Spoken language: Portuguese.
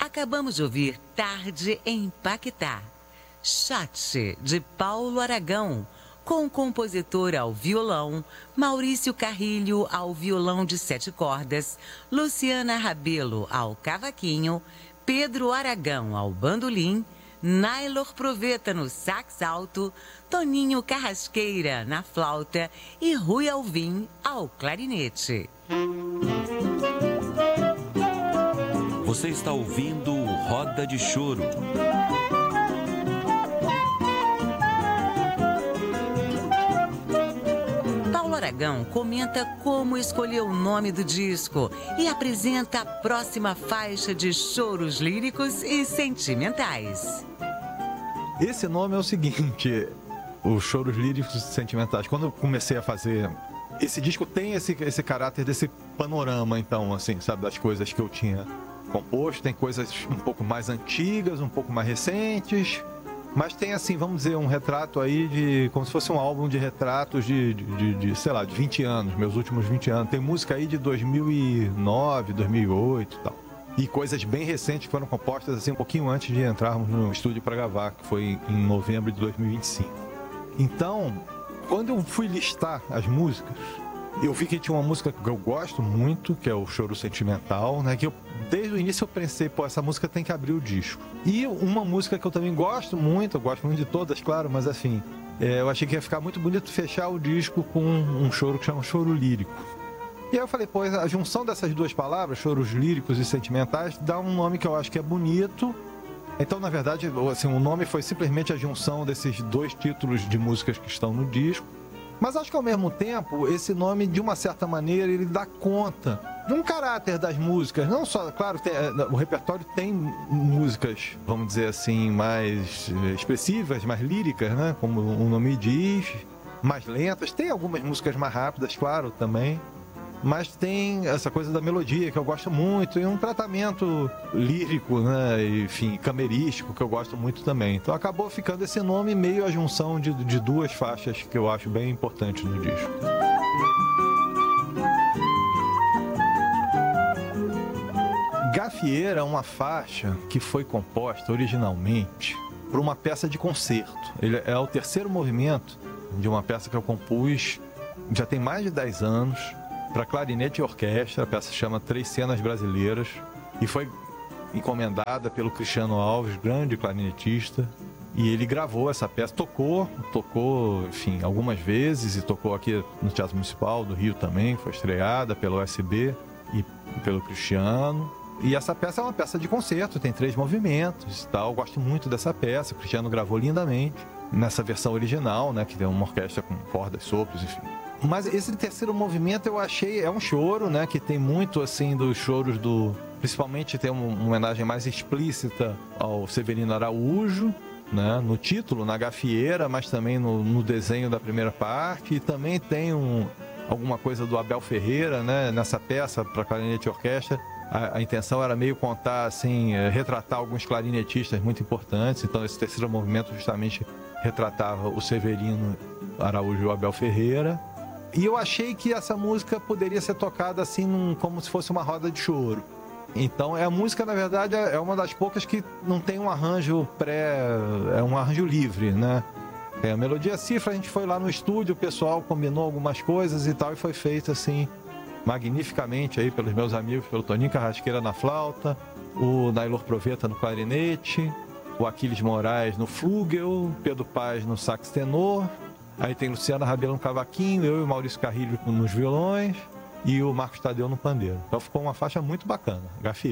Acabamos de ouvir Tarde em Paquetá, Shot, de Paulo Aragão, com o compositor ao violão, Maurício Carrilho ao violão de 7 cordas, Luciana Rabelo ao cavaquinho, Pedro Aragão ao bandolim, Naylor Proveta no sax alto, Toninho Carrasqueira na flauta e Rui Alvim ao clarinete. Você está ouvindo o Roda de Choro. Paulo Aragão comenta como escolheu o nome do disco e apresenta a próxima faixa de choros líricos e sentimentais. Esse nome é o seguinte, os choros líricos e sentimentais. Quando eu comecei a fazer... Esse disco tem esse caráter desse panorama, então, assim, sabe, das coisas que eu tinha composto. Tem coisas um pouco mais antigas, um pouco mais recentes, mas tem, assim, vamos dizer, um retrato aí de... como se fosse um álbum de retratos sei lá, de 20 anos, meus últimos 20 anos. Tem música aí de 2009, 2008 e tal. E coisas bem recentes que foram compostas, assim, um pouquinho antes de entrarmos no estúdio para gravar, que foi em novembro de 2025. Então, quando eu fui listar as músicas, eu vi que tinha uma música que eu gosto muito, que é o Choro Sentimental, né? Que eu, desde o início eu pensei, pô, essa música tem que abrir o disco. E uma música que eu também gosto muito, eu gosto muito de todas, claro, mas assim, eu achei que ia ficar muito bonito fechar o disco com um choro que chama Choro Lírico. E aí eu falei, pô, a junção dessas duas palavras, choros líricos e sentimentais, dá um nome que eu acho que é bonito. Então, na verdade, assim, o nome foi simplesmente a junção desses dois títulos de músicas que estão no disco. Mas acho que, ao mesmo tempo, esse nome, de uma certa maneira, ele dá conta de um caráter das músicas. Não só, claro, o repertório tem músicas, vamos dizer assim, mais expressivas, mais líricas, né? Como o nome diz, mais lentas. Tem algumas músicas mais rápidas, claro, também. Mas tem essa coisa da melodia que eu gosto muito e um tratamento lírico, né, enfim, camerístico que eu gosto muito também. Então acabou ficando esse nome meio a junção de duas faixas que eu acho bem importantes no disco. Gafieira é uma faixa que foi composta originalmente para uma peça de concerto. Ele é o terceiro movimento de uma peça que eu compus já tem mais de 10 anos, para clarinete e orquestra. A peça se chama Três Cenas Brasileiras e foi encomendada pelo Cristiano Alves, grande clarinetista, e ele gravou essa peça, tocou, enfim, algumas vezes, e tocou aqui no Teatro Municipal do Rio também, foi estreada pelo USB e pelo Cristiano. E essa peça é uma peça de concerto, tem 3 movimentos e tal. Eu gosto muito dessa peça, o Cristiano gravou lindamente nessa versão original, né, que tem uma orquestra com cordas, sopros, enfim. Mas esse terceiro movimento eu achei, é um choro, né, que tem muito, assim, dos choros principalmente tem uma homenagem mais explícita ao Severino Araújo, né, no título, na gafieira, mas também no desenho da primeira parte, e também tem alguma coisa do Abel Ferreira, né, nessa peça para clarinete e orquestra. A intenção era meio contar, assim, retratar alguns clarinetistas muito importantes. Então esse terceiro movimento justamente retratava o Severino Araújo e o Abel Ferreira. E eu achei que essa música poderia ser tocada assim, como se fosse uma roda de choro. Então a música, na verdade, é uma das poucas que não tem um arranjo é um arranjo livre, né? A melodia cifra, a gente foi lá no estúdio, o pessoal combinou algumas coisas e tal, e foi feito assim, magnificamente aí pelos meus amigos, pelo Toninho Carrasqueira na flauta, o Naylor Proveta no clarinete, o Aquiles Moraes no flúgel, Pedro Paz no sax tenor. Aí tem Luciana Rabelo no cavaquinho, eu e o Maurício Carrilho nos violões e o Marcos Tadeu no pandeiro. Então ficou uma faixa muito bacana, gafieira.